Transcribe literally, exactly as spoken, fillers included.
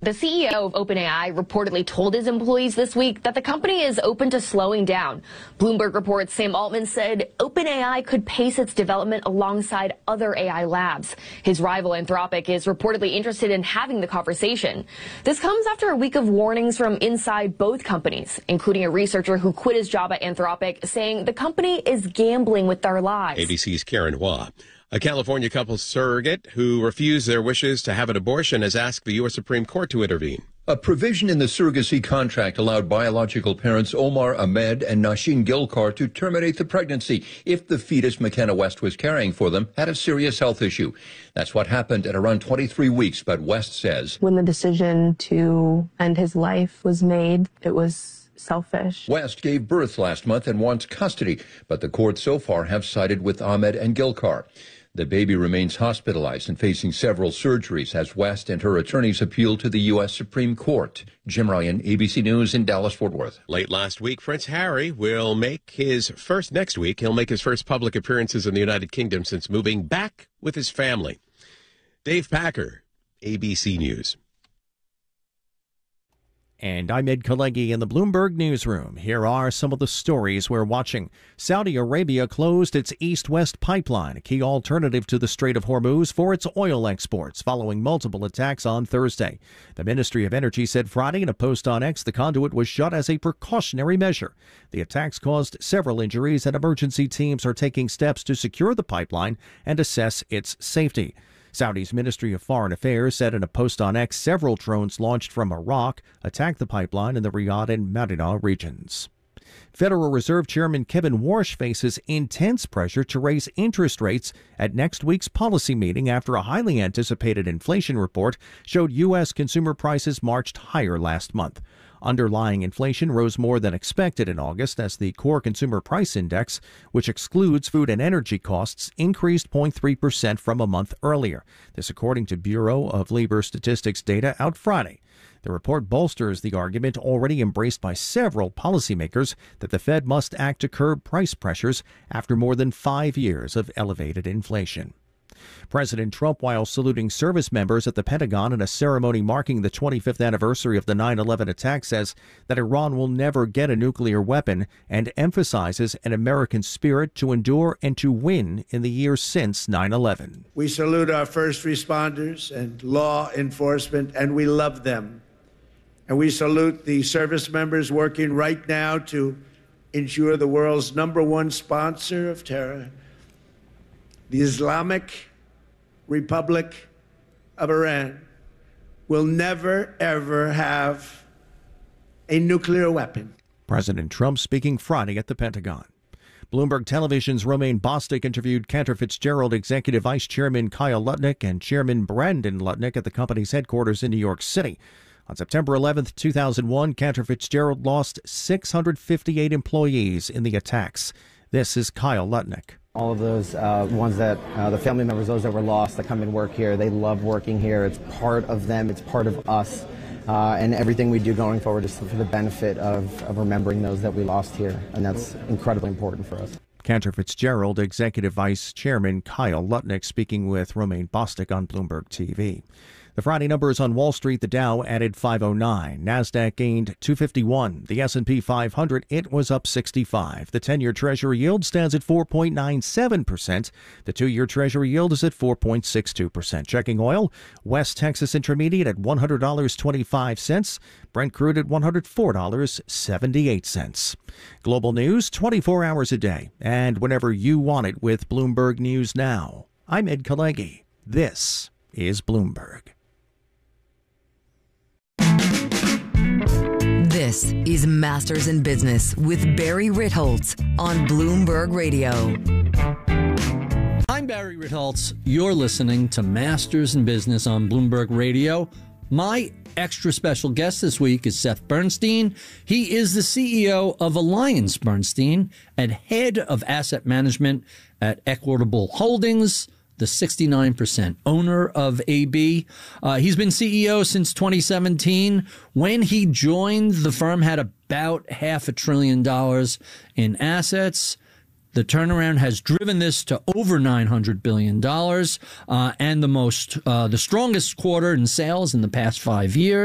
The C E O of OpenAI reportedly told his employees this week that the company is open to slowing down. Bloomberg reports Sam Altman said OpenAI could pace its development alongside other A I labs. His rival Anthropic is reportedly interested in having the conversation. This comes after a week of warnings from inside both companies, including a researcher who quit his job at Anthropic, saying the company is gambling with their lives. A B C's Karen Waugh. A California couple surrogate who refused their wishes to have an abortion has asked the U S Supreme Court to intervene. A provision in the surrogacy contract allowed biological parents Omar Ahmed and Nashin Gilkar to terminate the pregnancy if the fetus McKenna West was carrying for them had a serious health issue. That's what happened at around twenty-three weeks, but West says when the decision to end his life was made, it was selfish. West gave birth last month and wants custody, but the courts so far have sided with Ahmed and Gilkar. The baby remains hospitalized and facing several surgeries as West and her attorneys appeal to the U S Supreme Court. Jim Ryan, A B C News in Dallas-Fort Worth. Late last week, Prince Harry will make his first, next week, he'll make his first public appearances in the United Kingdom since moving back with his family. Dave Packer, A B C News. And I'm Ed Kalegi in the Bloomberg Newsroom. Here are some of the stories we're watching. Saudi Arabia closed its east-west pipeline, a key alternative to the Strait of Hormuz for its oil exports, following multiple attacks on Thursday. The Ministry of Energy said Friday in a post on X the conduit was shut as a precautionary measure. The attacks caused several injuries, and emergency teams are taking steps to secure the pipeline and assess its safety. Saudi's Ministry of Foreign Affairs said in a post on X several drones launched from Iraq attacked the pipeline in the Riyadh and Madinah regions. Federal Reserve Chairman Kevin Warsh faces intense pressure to raise interest rates at next week's policy meeting after a highly anticipated inflation report showed U S consumer prices marched higher last month. Underlying inflation rose more than expected in August as the core consumer price index, which excludes food and energy costs, increased zero point three percent from a month earlier. This according to Bureau of Labor Statistics data out Friday. The report bolsters the argument already embraced by several policymakers that the Fed must act to curb price pressures after more than five years of elevated inflation. President Trump, while saluting service members at the Pentagon in a ceremony marking the twenty-fifth anniversary of the nine eleven attack, says that Iran will never get a nuclear weapon and emphasizes an American spirit to endure and to win in the years since nine eleven. We salute our first responders and law enforcement, and we love them. And we salute the service members working right now to ensure the world's number one sponsor of terror, the Islamic Republic of Iran, will never, ever have a nuclear weapon. President Trump speaking Friday at the Pentagon. Bloomberg Television's Romaine Bostick interviewed Cantor Fitzgerald Executive Vice Chairman Kyle Lutnick and Chairman Brandon Lutnick at the company's headquarters in New York City. On September eleventh, two thousand one, Cantor Fitzgerald lost six hundred fifty-eight employees in the attacks. This is Kyle Lutnick. All of those uh, ones that, uh, the family members, those that were lost, that come and work here, they love working here. It's part of them. It's part of us. Uh, and everything we do going forward is for the benefit of, of remembering those that we lost here. And that's incredibly important for us. Cantor Fitzgerald Executive Vice Chairman Kyle Lutnick speaking with Romaine Bostick on Bloomberg T V. The Friday numbers on Wall Street, the Dow added five oh nine. NASDAQ gained two fifty-one. The S and P five hundred, it was up sixty-five. The ten-year Treasury yield stands at four point nine seven percent. The two-year Treasury yield is at four point six two percent. Checking oil, West Texas Intermediate at one hundred dollars and twenty-five cents. Brent crude at one hundred four dollars and seventy-eight cents. Global news twenty-four hours a day and whenever you want it with Bloomberg News Now. I'm Ed Kalegi. This is Bloomberg. This is Masters in Business with Barry Ritholtz on Bloomberg Radio. I'm Barry Ritholtz. You're listening to Masters in Business on Bloomberg Radio. My extra special guest this week is Seth Bernstein. He is the C E O of Alliance Bernstein and head of asset management at Equitable Holdings, the sixty-nine percent owner of A B. Uh, he's been C E O since twenty seventeen. When he joined, the firm had about half a trillion dollars in assets. The turnaround has driven this to over nine hundred billion dollars uh, and the most, uh, the strongest quarter in sales in the past five years.